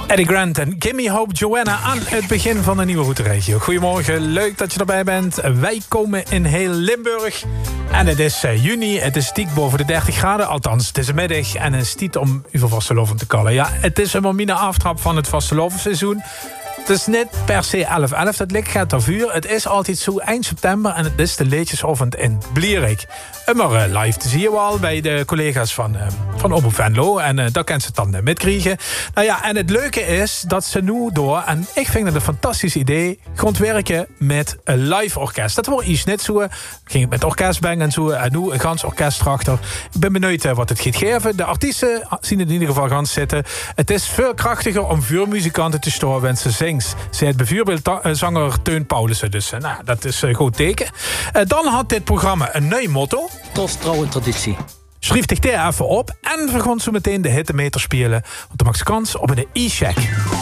Eddie Grant en Gimme Hope Joanna aan het begin van de nieuwe routeregio. Goedemorgen, leuk dat je erbij bent. Wij komen in heel Limburg. En het is juni, het is stiek boven de 30 graden. Althans, het is een middag en een stiet om uw vasteloven te kallen. Ja, het is een marmine aftrap van het vastelovenseizoen. Het is niet per se 11-11, dat licht gaat er vuur. Het is altijd zo eind september en het is de leedjesavond in Blierik. Maar live te zien we al bij de collega's van Omroep Venlo. En daar kan ze het dan meekrijgen. Nou ja, en het leuke is dat ze nu door, en ik vind het een fantastisch idee, gaan werken met een live orkest. Dat wordt iets net zo. Ging met orkestbang en zo. En nu een gans orkest erachter. Ik ben benieuwd wat het gaat geven. De artiesten zien het in ieder geval gaan zitten. Het is veel krachtiger om vuurmuzikanten te storen wanneer ze zingt. Ze het bijvoorbeeld zanger Teun Paulussen. Dus nou, dat is een goed teken. Dan had dit programma een nieuw motto. Tot trouw en traditie. Schrijf dich daar even op. En we gaan zo meteen de hittemeter spelen. Want dan maakt ze kans op een e-check.